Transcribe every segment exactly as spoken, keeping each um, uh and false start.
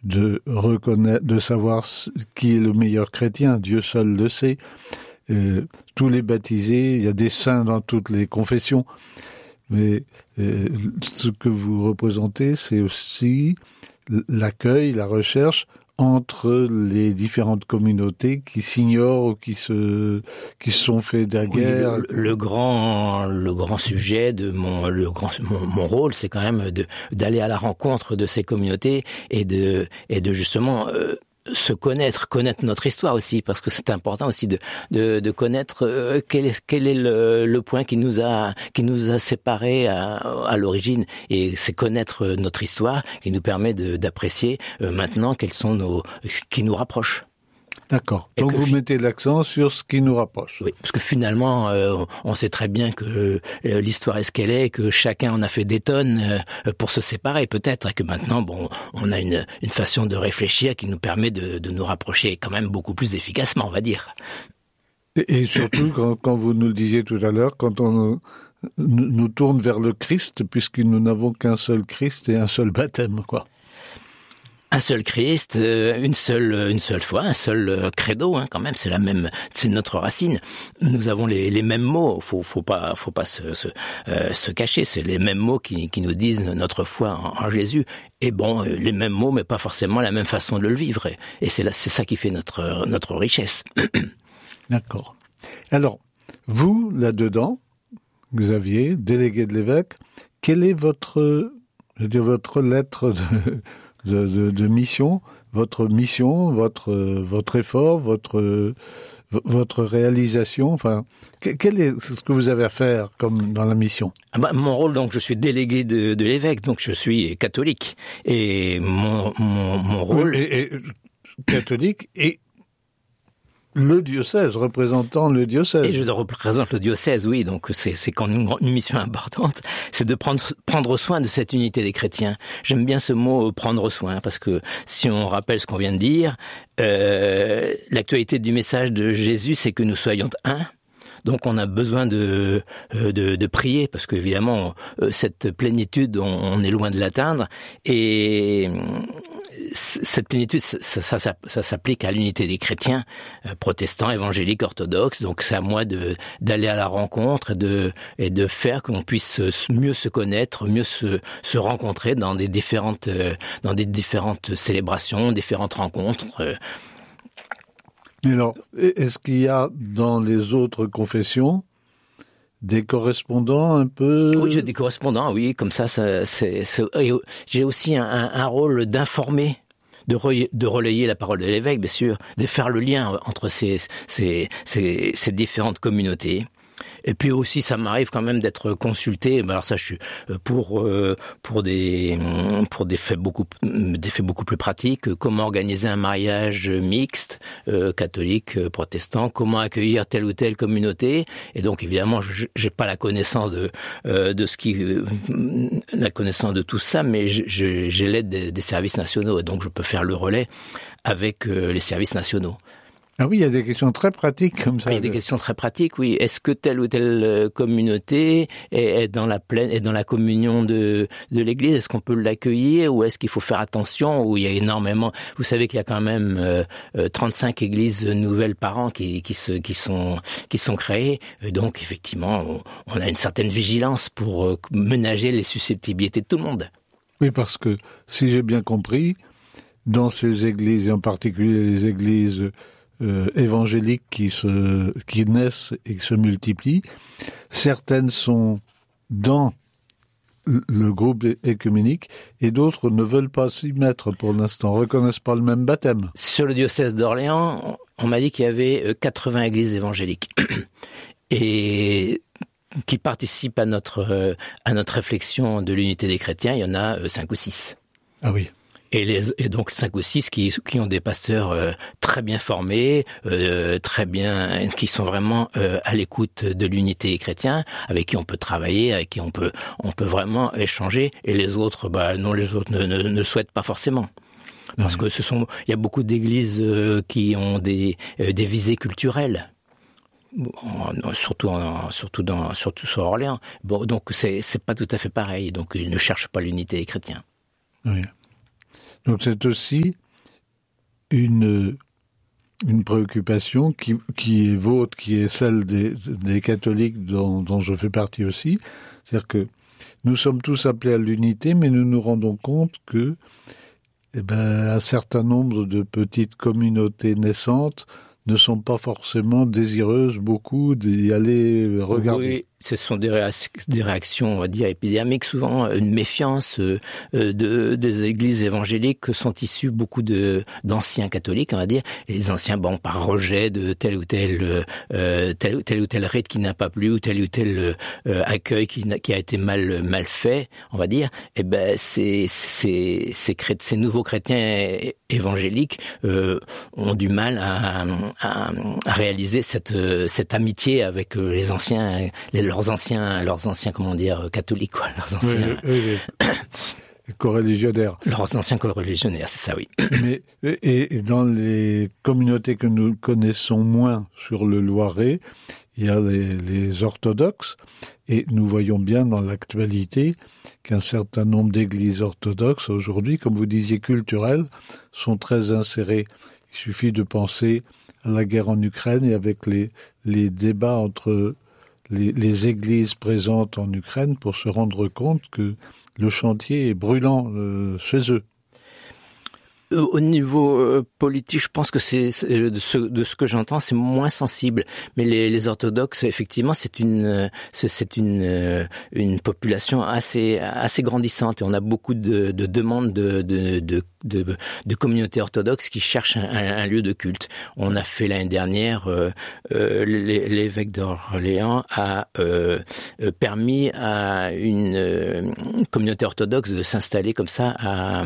de reconnaître, de savoir qui est le meilleur chrétien. Dieu seul le sait. Euh, tous les baptisés, il y a des saints dans toutes les confessions. Mais euh, ce que vous représentez, c'est aussi l'accueil, la recherche entre les différentes communautés qui s'ignorent ou qui se qui se sont fait de la guerre. Oui, le, le grand le grand sujet de mon le grand mon, mon rôle, c'est quand même de d'aller à la rencontre de ces communautés et de et de justement euh, se connaître, connaître notre histoire aussi, parce que c'est important aussi de de, de connaître euh, quel est quel est le, le point qui nous a qui nous a séparés à, à l'origine, et c'est connaître notre histoire qui nous permet de, d'apprécier euh, maintenant quels sont nos qui nous rapprochent. D'accord. Donc vous fi- mettez l'accent sur ce qui nous rapproche. Oui, parce que finalement, euh, on sait très bien que euh, l'histoire est ce qu'elle est, que chacun en a fait des tonnes euh, pour se séparer peut-être, et que maintenant, bon, on a une, une façon de réfléchir qui nous permet de, de nous rapprocher quand même beaucoup plus efficacement, on va dire. Et, et surtout, quand, quand vous nous le disiez tout à l'heure, quand on nous, nous tourne vers le Christ, puisque nous n'avons qu'un seul Christ et un seul baptême, quoi. Un seul Christ, une seule, une seule foi, un seul credo, hein, quand même. C'est la même, c'est notre racine. Nous avons les, les mêmes mots. Faut, faut pas, faut pas se, se, euh, se cacher. C'est les mêmes mots qui, qui nous disent notre foi en, en Jésus. Et bon, les mêmes mots, mais pas forcément la même façon de le vivre. Et, et c'est là, c'est ça qui fait notre, notre richesse. D'accord. Alors, vous, là-dedans, Xavier, délégué de l'évêque, quelle est votre, je veux dire, votre lettre de, De, de, de mission, votre mission, votre votre effort, votre votre réalisation, enfin, quel est ce que vous avez à faire comme dans la mission? Ah bah, mon rôle, donc, je suis délégué de, de l'évêque, donc je suis catholique, et mon mon, mon rôle, et, et, catholique et le diocèse, représentant le diocèse. Et je représente le diocèse, oui, donc c'est, c'est quand même une, une mission importante, c'est de prendre, prendre soin de cette unité des chrétiens. J'aime bien ce mot, prendre soin, parce que si on rappelle ce qu'on vient de dire, euh, l'actualité du message de Jésus, c'est que nous soyons un. Donc on a besoin de, de, de prier, parce qu'évidemment, cette plénitude, on, on est loin de l'atteindre, et cette plénitude, ça, ça, ça, ça s'applique à l'unité des chrétiens, euh, protestants, évangéliques, orthodoxes. Donc c'est à moi de d'aller à la rencontre et de et de faire qu'on puisse mieux se connaître, mieux se se rencontrer dans des différentes euh, dans des différentes célébrations, différentes rencontres. Euh. Mais alors, est-ce qu'il y a dans les autres confessions des correspondants un peu? Oui, j'ai des correspondants, oui, comme ça, ça c'est, c'est... Et j'ai aussi un, un, un rôle d'informer, de, re... de relayer la parole de l'évêque, bien sûr, de faire le lien entre ces, ces, ces, ces différentes communautés. Et puis aussi, ça m'arrive quand même d'être consulté. Alors ça, je suis pour euh, pour des pour des faits beaucoup des faits beaucoup plus pratiques. Comment organiser un mariage mixte, euh, catholique, euh, protestant. Comment accueillir telle ou telle communauté. Et donc évidemment, je, j'ai pas la connaissance de euh, de ce qui euh, la connaissance de tout ça, mais je, je, j'ai l'aide des, des services nationaux. Et donc je peux faire le relais avec euh, les services nationaux. Ah oui, il y a des questions très pratiques comme ça. Il y a des questions très pratiques, oui. Est-ce que telle ou telle communauté est, est dans la pleine, est dans la communion de, de l'Église? Est-ce qu'on peut l'accueillir ou est-ce qu'il faut faire attention? Où il y a énormément. Vous savez qu'il y a quand même euh, trente-cinq églises nouvelles par an qui, qui se, qui sont, qui sont créées. Donc effectivement, on, on a une certaine vigilance pour ménager les susceptibilités de tout le monde. Oui, parce que si j'ai bien compris, dans ces églises et en particulier les églises Euh, évangéliques qui se qui naissent et qui se multiplient, certaines sont dans le groupe écuménique et d'autres ne veulent pas s'y mettre pour l'instant, reconnaissent pas le même baptême. Sur le diocèse d'Orléans, on m'a dit qu'il y avait quatre-vingts églises évangéliques et qui participent à notre à notre réflexion de l'unité des chrétiens. Il y en a cinq ou six. Ah oui. Et, les, et donc cinq ou six qui, qui ont des pasteurs euh, très bien formés, euh, très bien, qui sont vraiment euh, à l'écoute de l'unité des chrétiens, avec qui on peut travailler, avec qui on peut, on peut vraiment échanger. Et les autres, bah non, les autres ne, ne, ne souhaitent pas forcément, parce oui. que ce sont, il y a beaucoup d'églises euh, qui ont des, euh, des visées culturelles. En, surtout, en, surtout dans, surtout sur Orléans. Bon, donc c'est, c'est pas tout à fait pareil. Donc ils ne cherchent pas l'unité des chrétiens. Oui. Donc c'est aussi une, une préoccupation qui, qui est vôtre, qui est celle des, des catholiques dont, dont je fais partie aussi. C'est-à-dire que nous sommes tous appelés à l'unité, mais nous nous rendons compte que eh ben, un certain nombre de petites communautés naissantes ne sont pas forcément désireuses beaucoup d'y aller regarder. Oui, ce sont des, réac- des réactions, on va dire, épidermiques, souvent une méfiance euh, de, des églises évangéliques que sont issus beaucoup de, d'anciens catholiques, on va dire. Et les anciens, bon, par rejet de tel ou tel, euh, tel, tel ou tel rite qui n'a pas plu, ou tel ou tel euh, accueil qui, qui a été mal, mal fait, on va dire. Et ben, ces, ces, ces, crét- ces nouveaux chrétiens évangéliques euh, ont du mal à, à, à réaliser cette, cette amitié avec les anciens, les leurs anciens, leurs anciens, comment dire, catholiques, quoi, leurs anciens... Oui, oui, oui. Coreligionnaires. Leurs anciens coreligionnaires, c'est ça, oui. Mais, et, et dans les communautés que nous connaissons moins sur le Loiret, il y a les, les orthodoxes, et nous voyons bien dans l'actualité qu'un certain nombre d'églises orthodoxes, aujourd'hui, comme vous disiez, culturelles, sont très insérées. Il suffit de penser à la guerre en Ukraine et avec les, les débats entre Les, les églises présentes en Ukraine pour se rendre compte que le chantier est brûlant euh, chez eux. Au niveau euh, politique, je pense que c'est, c'est de, ce, de ce que j'entends, c'est moins sensible. Mais les, les orthodoxes, effectivement, c'est une, c'est, c'est une, euh, une population assez, assez grandissante. Et on a beaucoup de, de demandes de, de, de, de, de communautés orthodoxes qui cherchent un, un lieu de culte. On a fait l'année dernière, euh, euh, l'évêque d'Orléans a euh, permis à une, une communauté orthodoxe de s'installer comme ça à,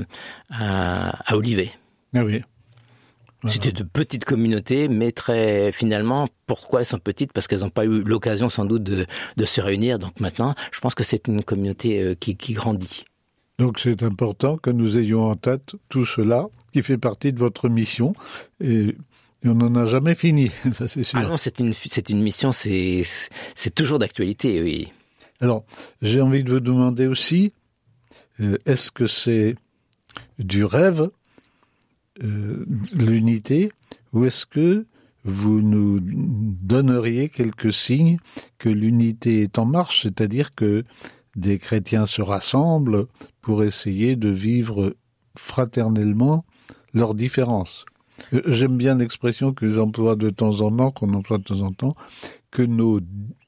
à, à Olivet. Ah oui. Voilà. C'était de petites communautés, mais très, finalement, pourquoi elles sont petites? Parce qu'elles n'ont pas eu l'occasion, sans doute, de, de se réunir. Donc maintenant, je pense que c'est une communauté qui, qui grandit. Donc c'est important que nous ayons en tête tout cela, qui fait partie de votre mission. Et, et on n'en a jamais fini, ça c'est sûr. Ah non, c'est une, c'est une mission, c'est, c'est toujours d'actualité, oui. Alors, j'ai envie de vous demander aussi, euh, est-ce que c'est du rêve, euh, l'unité, ou est-ce que vous nous donneriez quelques signes que l'unité est en marche, c'est-à-dire que des chrétiens se rassemblent pour essayer de vivre fraternellement leurs différences. J'aime bien l'expression que j'emploie de temps en temps, qu'on emploie de temps en temps, que nos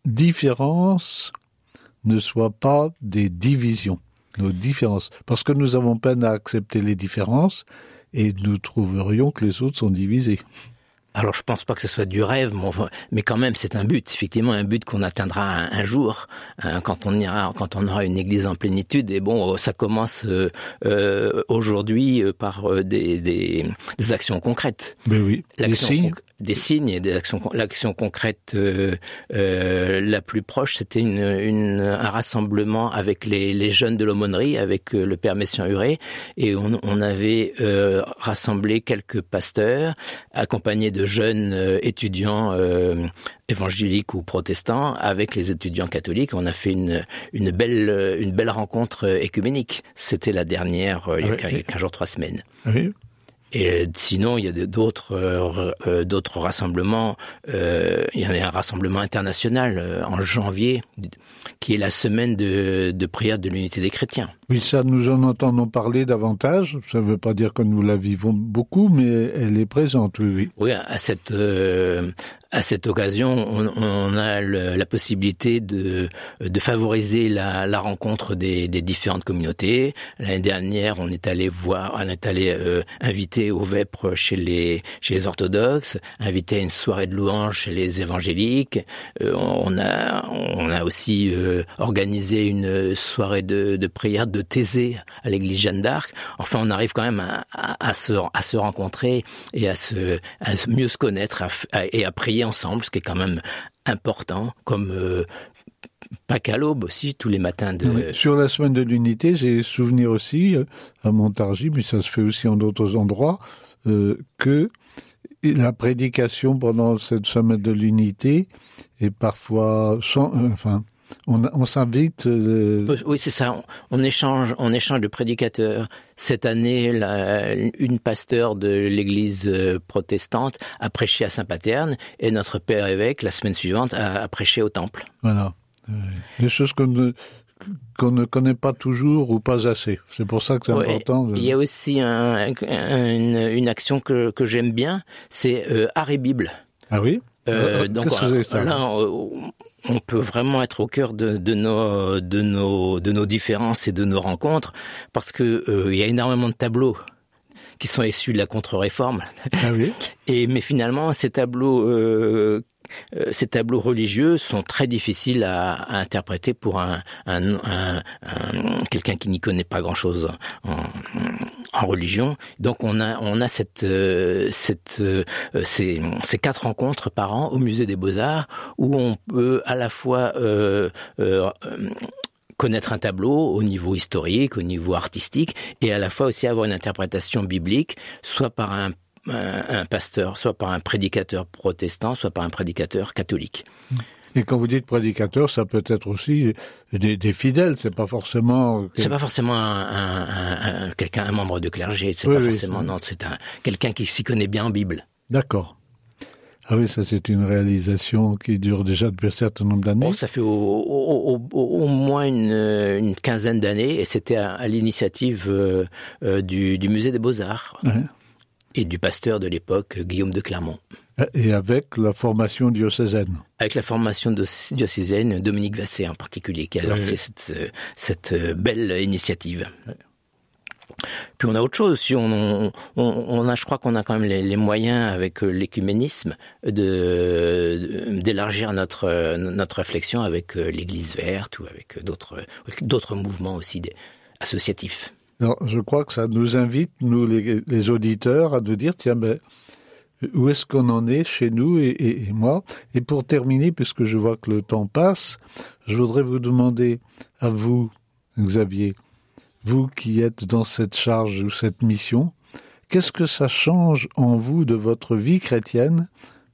différences ne soient pas des divisions, nos différences. Parce que nous avons peine à accepter les différences et nous trouverions que les autres sont divisés. Alors je pense pas que ce soit du rêve, mais quand même c'est un but, effectivement un but qu'on atteindra un, un jour hein, quand on ira, quand on aura une église en plénitude. Et bon, ça commence euh, euh, aujourd'hui euh, par euh, des, des, des actions concrètes. Ben oui, des signes. Conc- des signes et des actions. L'action concrète euh, euh, la plus proche, c'était une, une, un rassemblement avec les, les jeunes de l'aumônerie, avec euh, le père Messiaen-Huré, et on, on avait euh, rassemblé quelques pasteurs accompagnés de de jeunes euh, étudiants euh, évangéliques ou protestants avec les étudiants catholiques. On a fait une, une, belle, une belle rencontre écuménique. C'était la dernière, euh, il y a oui. quinze jours, trois semaines. Oui. Et sinon, il y a d'autres, euh, euh, d'autres rassemblements. Euh, il y en a un rassemblement international euh, en janvier, qui est la semaine de, de prière de l'unité des chrétiens. Oui, ça, nous en entendons parler davantage. Ça ne veut pas dire que nous la vivons beaucoup, mais elle est présente, oui, oui. Oui, à cette, euh, à cette occasion, on, on a le, la possibilité de, de favoriser la, la rencontre des, des différentes communautés. L'année dernière, on est allé voir, on est allé euh, inviter au vêpres chez les, chez les orthodoxes, inviter à une soirée de louanges chez les évangéliques. Euh, on a, on a aussi euh, organisé une soirée de, de prière de Thésée à l'église Jeanne d'Arc. Enfin, on arrive quand même à, à, à, se, à se rencontrer et à, se, à mieux se connaître à, à, et à prier ensemble, ce qui est quand même important, comme euh, Pâques à l'aube aussi, tous les matins. De... Oui, sur la semaine de l'unité, j'ai souvenir aussi, euh, à Montargis, mais ça se fait aussi en d'autres endroits, euh, que la prédication pendant cette semaine de l'unité est parfois, sans, euh, enfin, on, on s'invite. Euh... Oui, c'est ça. On, on échange, on échange de prédicateurs. Cette année, la, une pasteur de l'église protestante a prêché à Saint-Paterne et notre père évêque, la semaine suivante, a, a prêché au temple. Voilà. Des choses qu'on ne, qu'on ne connaît pas toujours ou pas assez. C'est pour ça que c'est ouais, important. De... Il y a aussi un, un, une, une action que, que j'aime bien, c'est euh, Art et Bible. Ah oui euh, Donc euh, là, on, on peut vraiment être au cœur de, de, nos, de, nos, de nos différences et de nos rencontres, parce que euh, il y a énormément de tableaux qui sont issus de la contre-réforme. Ah oui et, mais finalement, ces tableaux... Euh, Euh, ces tableaux religieux sont très difficiles à, à interpréter pour un, un, un, un quelqu'un qui n'y connaît pas grand-chose en, en religion. Donc on a on a cette euh, cette euh, ces, ces quatre rencontres par an au musée des Beaux-Arts où on peut à la fois euh, euh, connaître un tableau au niveau historique, au niveau artistique, et à la fois aussi avoir une interprétation biblique, soit par un Un, un pasteur, soit par un prédicateur protestant, soit par un prédicateur catholique. Et quand vous dites prédicateur, ça peut être aussi des, des fidèles, c'est pas forcément... C'est pas forcément un, un, un, un, quelqu'un, un membre de clergé, c'est oui, pas oui, forcément, c'est... non, c'est un, quelqu'un qui s'y connaît bien en Bible. D'accord. Ah oui, ça c'est une réalisation qui dure déjà depuis un certain nombre d'années. Bon, ça fait au, au, au, au moins une, une quinzaine d'années, et c'était à, à l'initiative euh, euh, du, du musée des Beaux-Arts. Ouais. Et du pasteur de l'époque, Guillaume de Clermont. Et avec la formation diocésaine. Avec la formation diocésaine, Dominique Vassé en particulier, qui a lancé oui. cette, cette belle initiative. Oui. Puis on a autre chose, si on, on, on a, je crois qu'on a quand même les, les moyens avec l'écuménisme de, d'élargir notre, notre réflexion avec l'Église verte ou avec d'autres, d'autres mouvements aussi associatifs. Alors, je crois que ça nous invite, nous les, les auditeurs, à nous dire, tiens, ben, où est-ce qu'on en est chez nous et, et, et moi. Et pour terminer, puisque je vois que le temps passe, je voudrais vous demander à vous, Xavier, vous qui êtes dans cette charge ou cette mission, qu'est-ce que ça change en vous de votre vie chrétienne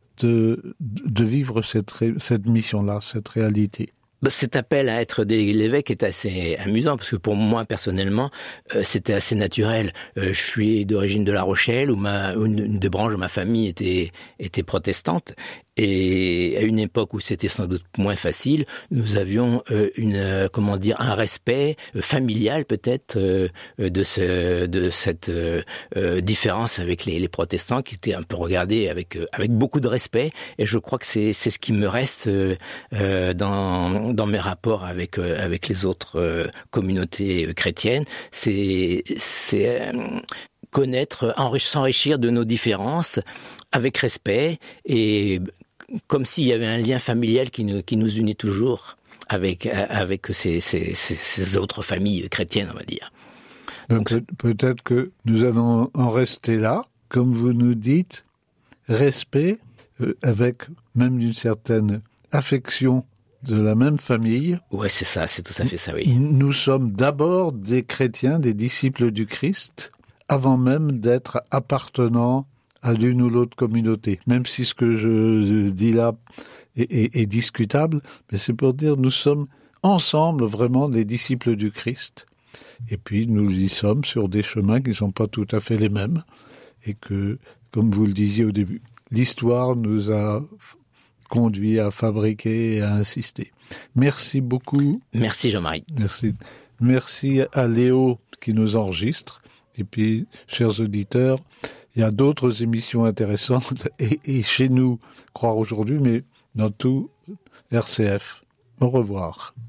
de, de vivre cette, cette mission-là, cette réalité ? Cet appel à être l'évêque est assez amusant parce que pour moi personnellement euh, c'était assez naturel. Euh, je suis d'origine de La Rochelle où ma une, une des branches de ma famille était était protestante. Et à une époque où c'était sans doute moins facile, nous avions euh, une euh, comment dire un respect euh, familial peut-être euh, de ce de cette euh, euh, différence avec les, les protestants qui étaient un peu regardés avec euh, avec beaucoup de respect. Et je crois que c'est c'est ce qui me reste euh, euh, dans dans mes rapports avec euh, avec les autres euh, communautés chrétiennes. C'est c'est euh, connaître, s'enrichir de nos différences avec respect et comme s'il y avait un lien familial qui nous, qui nous unit toujours avec, avec ces, ces, ces, ces autres familles chrétiennes, on va dire. Donc, Donc peut-être que nous allons en rester là, comme vous nous dites, respect, euh, avec même une certaine affection de la même famille. Ouais, c'est ça, c'est tout à fait ça, oui. Nous sommes d'abord des chrétiens, des disciples du Christ, avant même d'être appartenants à l'une ou l'autre communauté. Même si ce que je dis là est, est, est discutable, mais c'est pour dire nous sommes ensemble vraiment les disciples du Christ. Et puis nous y sommes sur des chemins qui ne sont pas tout à fait les mêmes. Et que, comme vous le disiez au début, l'histoire nous a conduit à fabriquer et à insister. Merci beaucoup. Merci Jean-Marie. Merci. Merci à Léo qui nous enregistre. Et puis, chers auditeurs, il y a d'autres émissions intéressantes et, et chez nous, Croire aujourd'hui, mais dans tout R C F. Au revoir.